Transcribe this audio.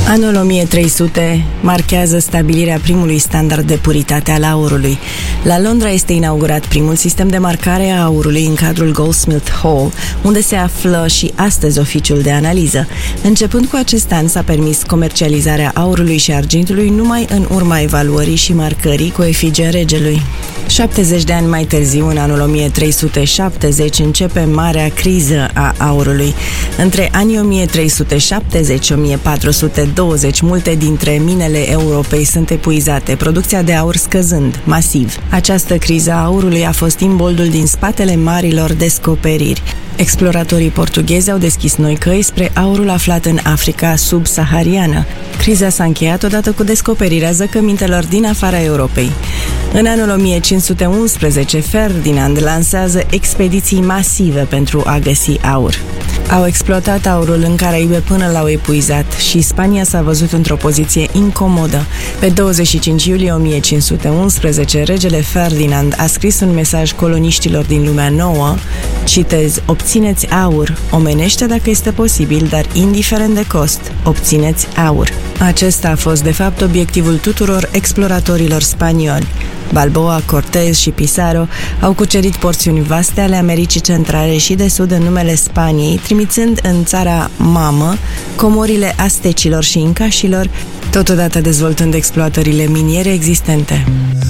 Anul 1300 marchează stabilirea primului standard de puritate al aurului. La Londra este inaugurat primul sistem de marcare a aurului în cadrul Goldsmith Hall, unde se află și astăzi oficiul de analiză. Începând cu acest an s-a permis comercializarea aurului și argintului numai în urma evaluării și marcării cu efigie regelui. 70 de ani mai târziu, în anul 1370, începe marea criză a aurului. Între anii 1370-1420, multe dintre minele Europei sunt epuizate, producția de aur scăzând masiv. Această criză a aurului a fost imboldul din spatele marilor descoperiri. Exploratorii portughezi au deschis noi căi spre aurul aflat în Africa subsahariană. Criza s-a încheiat odată cu descoperirea zăcămintelor din afara Europei. În anul 1511, Ferdinand lansează expediții masive pentru a găsi aur. Au exploatat aurul în Caraibe până l-au epuizat și Spania s-a văzut într-o poziție incomodă. Pe 25 iulie 1511, regele Ferdinand a scris un mesaj coloniștilor din lumea nouă, citez: "Obțineți aur, omenește dacă este posibil, dar indiferent de cost, obțineți aur." Acesta a fost de fapt obiectivul tuturor exploratorilor spanioli. Balboa, Cortez și Pizarro au cucerit porțiuni vaste ale Americii Centrale și de Sud în numele Spaniei, trimițând în țara mamă comorile astecilor și incașilor, totodată dezvoltând exploatările miniere existente.